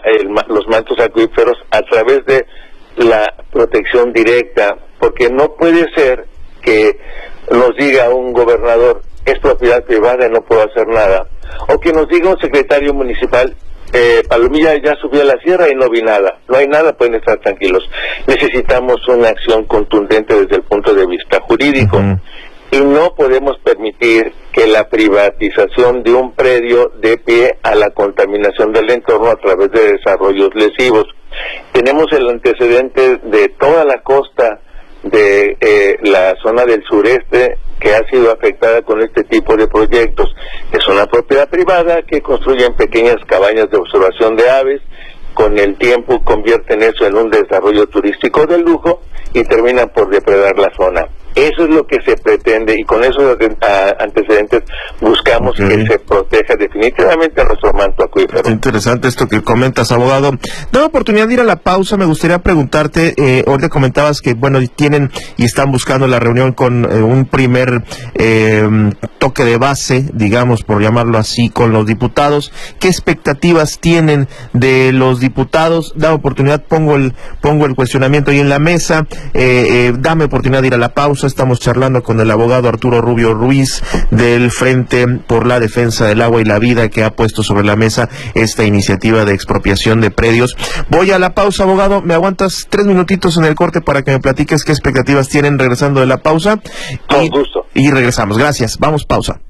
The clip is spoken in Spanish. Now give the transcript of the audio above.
los mantos acuíferos a través de la protección directa, porque no puede ser que nos diga un gobernador es propiedad privada y no puedo hacer nada, o que nos diga un secretario municipal Palomilla ya subió a la sierra y no vi nada, no hay nada, pueden estar tranquilos. Necesitamos una acción contundente desde el punto de vista jurídico. Y no podemos permitir que la privatización de un predio dé pie a la contaminación del entorno a través de desarrollos lesivos. Tenemos el antecedente de toda la costa de la zona del sureste que ha sido afectada con este tipo de proyectos. Es una propiedad privada que construyen pequeñas cabañas de observación de aves, con el tiempo convierten eso en un desarrollo turístico de lujo y terminan por depredar la zona. Eso es lo que se pretende y con esos antecedentes buscamos que se proteja definitivamente a nuestro manto acuífero. Está interesante esto que comentas, abogado. Da la oportunidad de ir a la pausa. Me gustaría preguntarte, ahorita comentabas que, bueno, tienen y están buscando la reunión con un primer toque de base, digamos, por llamarlo así, con los diputados. ¿Qué expectativas tienen de los diputados? Da oportunidad, pongo el cuestionamiento ahí en la mesa. Dame oportunidad de ir a la pausa. Estamos charlando con el abogado Arturo Rubio Ruiz del Frente por la Defensa del Agua y la Vida, que ha puesto sobre la mesa esta iniciativa de expropiación de predios. Voy a la pausa, abogado. ¿Me aguantas 3 minutitos en el corte para que me platiques qué expectativas tienen regresando de la pausa? Con gusto. Y regresamos. Gracias. Vamos, pausa.